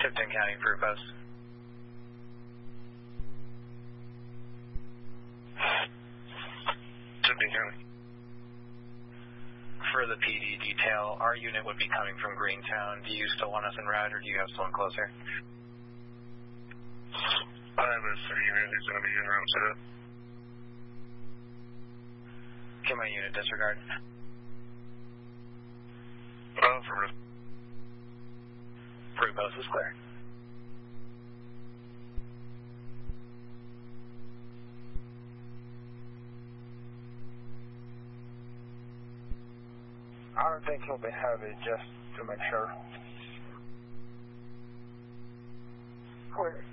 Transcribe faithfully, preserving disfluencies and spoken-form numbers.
Tipton County Fruit Post. Tipton County. For the P D detail, our unit would be coming from Greentown. Do you still want us en route, or do you have someone closer? I have a three unit who's going to be en route to it. Can my unit disregard? Oh, for Fruit Post is clear. I don't think he'll be heavy, just to make sure. Clear.